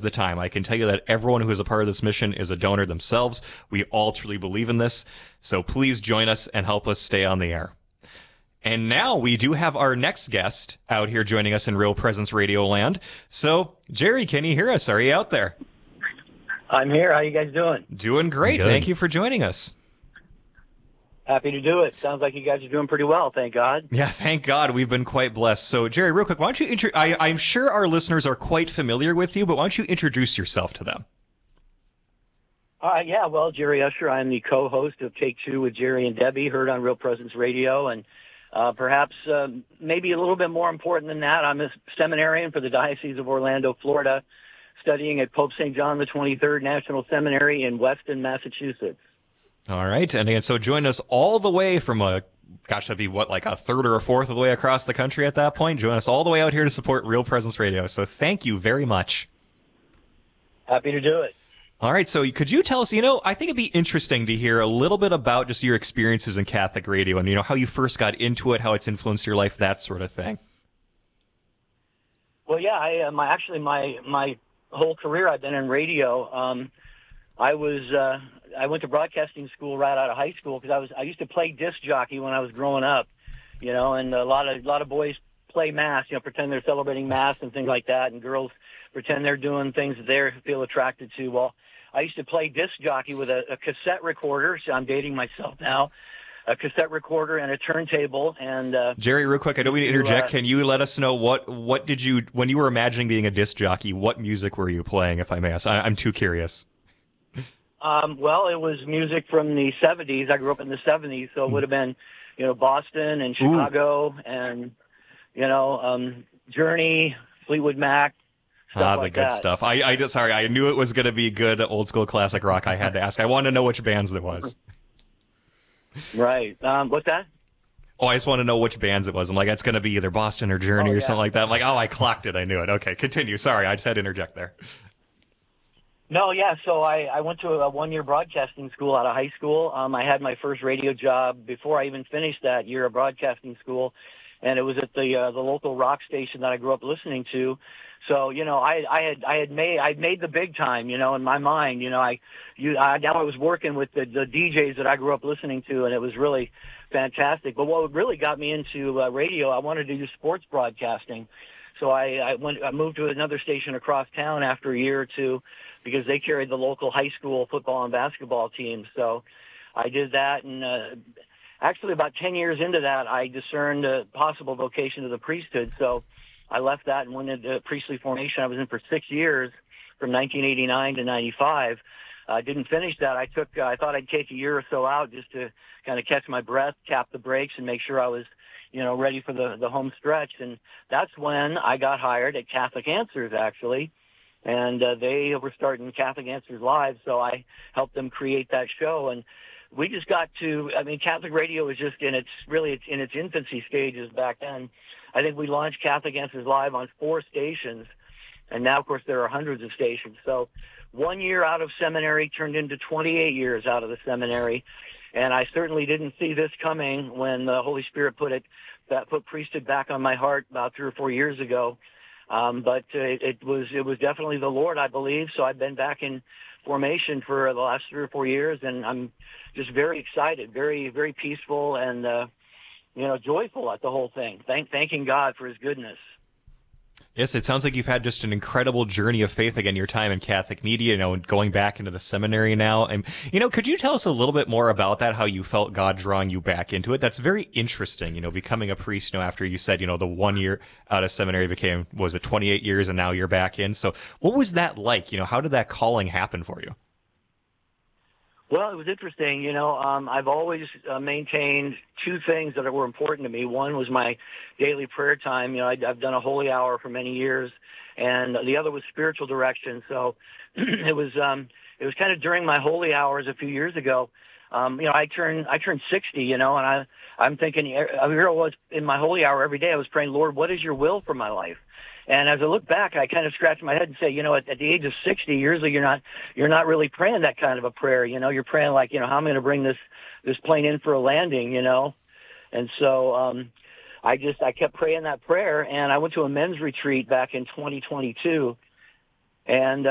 is the time. I can tell you that everyone who is a part of this mission is a donor themselves. We all truly believe in this. So please join us and help us stay on the air. And now we do have our next guest out here joining us in Real Presence Radio Land. So, Jerry, can you hear us? Are you out there? I'm here. How you guys doing? Doing great. Thank you for joining us. Happy to do it. Sounds like you guys are doing pretty well, thank God. Yeah, thank God. We've been quite blessed. So, Jerry, real quick, why don't you I'm sure our listeners are quite familiar with you, but why don't you introduce yourself to them? Yeah, well, Jerry Usher. I'm the co-host of Take Two with Jerry and Debbie, heard on Real Presence Radio, and perhaps maybe a little bit more important than that, I'm a seminarian for the Diocese of Orlando, Florida, studying at Pope St. John the 23rd National Seminary in Weston, Massachusetts. All right, and so join us all the way from that'd be like a third or a fourth of the way across the country at that point. Join us all the way out here to support Real Presence Radio. So thank you very much. Happy to do it. All right, so could you tell us, I think it'd be interesting to hear a little bit about just your experiences in Catholic radio and, how you first got into it, how it's influenced your life, that sort of thing. Well, yeah, my whole career I've been in radio. I went to broadcasting school right out of high school because I used to play disc jockey when I was growing up, and a lot of boys play mass, pretend they're celebrating mass and things like that, and girls pretend they're doing things that they feel attracted to. Well, I used to play disc jockey with a cassette recorder, so I'm dating myself now, a cassette recorder and a turntable. And Jerry, real quick, I don't mean to interject. Can you let us know what did you, when you were imagining being a disc jockey, what music were you playing, if I may ask? I'm too curious. Well, it was music from the 70s. I grew up in the 70s, so it would have been, Boston and Chicago and, Journey, Fleetwood Mac. The good stuff. I knew it was going to be good old school classic rock. I had to ask. I wanted to know which bands it was. Right. What's that? Oh, I just want to know which bands it was. I'm like, it's going to be either Boston or Journey or something like that. I'm like, I clocked it. I knew it. Okay, continue. Sorry, I just had to interject there. No, yeah. So I went to a one-year broadcasting school out of high school. I had my first radio job before I even finished that year of broadcasting school, and it was at the local rock station that I grew up listening to. So, I made the big time, in my mind, now I was working with the DJs that I grew up listening to, and it was really fantastic. But what really got me into radio, I wanted to do sports broadcasting. So I moved to another station across town after a year or two because they carried the local high school football and basketball teams. So I did that, and actually about 10 years into that, I discerned a possible vocation to the priesthood. So I left that and went into priestly formation. I was in for 6 years, from 1989 to 95. I didn't finish that. I thought I'd take a year or so out just to kind of catch my breath, tap the brakes, and make sure I was, ready for the home stretch. And that's when I got hired at Catholic Answers, actually. And they were starting Catholic Answers Live, so I helped them create that show. And we just got to, Catholic radio was just in its infancy stages back then. I think we launched Catholic Answers Live on 4 stations, and now, of course, there are hundreds of stations. So 1 year out of seminary turned into 28 years out of the seminary, and I certainly didn't see this coming when the Holy Spirit put priesthood back on my heart about 3 or 4 years ago. But it was definitely the Lord, I believe. So I've been back in formation for the last 3 or 4 years, and I'm just very excited, very, very peaceful, and joyful at the whole thing. Thanking God for His goodness. Yes, it sounds like you've had just an incredible journey of faith again, your time in Catholic media, and going back into the seminary now. And, could you tell us a little bit more about that, how you felt God drawing you back into it? That's very interesting, becoming a priest, after you said, the 1 year out of seminary became, was it 28 years, and now you're back in. So what was that like? How did that calling happen for you? Well, it was interesting. I've always maintained 2 things that were important to me. One was my daily prayer time. I've done a holy hour for many years, and the other was spiritual direction. So it was kind of during my holy hours a few years ago. I turned 60, and I'm thinking, here I was in my holy hour every day. I was praying, Lord, what is your will for my life? And as I look back, I kind of scratch my head and say, at the age of 60, usually you're not really praying that kind of a prayer. You're praying like, how am I going to bring this plane in for a landing, And so I kept praying that prayer, and I went to a men's retreat back in 2022, and